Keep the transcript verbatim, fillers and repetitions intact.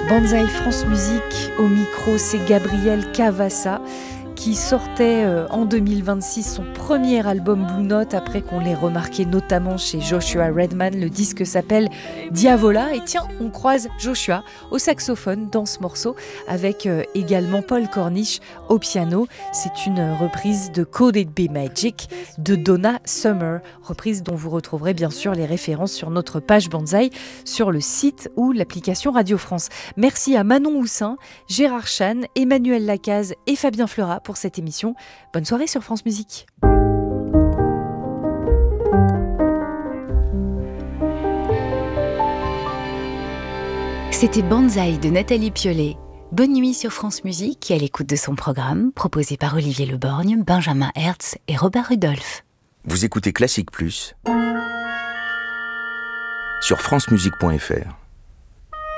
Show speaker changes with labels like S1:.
S1: Banzai France Musique, au micro, c'est Gabriel Cavassa qui sortait euh, en deux mille vingt-six son premier album Blue Note après qu'on l'ait remarqué notamment chez Joshua Redman. Le disque s'appelle Diavola et tiens, on croise Joshua au saxophone dans ce morceau avec euh, également Paul Cornish au piano. C'est une reprise de Could It Be Magic de Donna Summer, reprise dont vous retrouverez bien sûr les références sur notre page Banzai, sur le site ou l'application Radio France. Merci à Manon Houssin, Gérard Chan, Emmanuel Lacaze et Fabien Fleurat pour cette émission. Bonne soirée sur France Musique.
S2: C'était Banzai de Nathalie Piolet. Bonne nuit sur France Musique et à l'écoute de son programme, proposé par Olivier Leborgne, Benjamin Hertz et Robert Rudolph.
S3: Vous écoutez Classique Plus sur francemusique point f r.